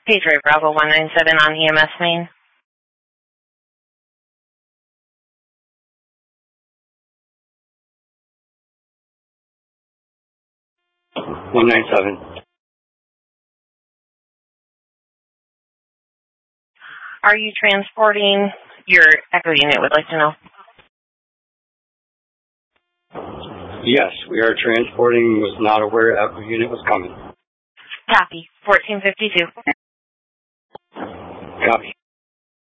Patriot Bravo 197 on EMS main. $197. Are you transporting your echo unit, would like to know? Yes, we are transporting. Was not aware echo unit was coming. Copy. 1452. Copy.